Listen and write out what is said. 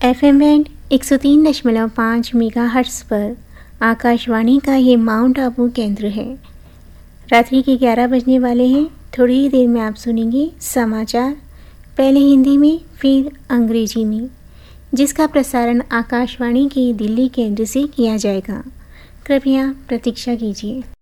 FM band 103.5 megahertz पर आकाशवाणी का ये माउंट आबू केंद्र है। रात्रि के 11 बजने वाले हैं। थोड़ी ही देर में आप सुनेंगे समाचार, पहले हिंदी में फिर अंग्रेजी में, जिसका प्रसारण आकाशवाणी के दिल्ली केंद्र से किया जाएगा। कृपया प्रतीक्षा कीजिए।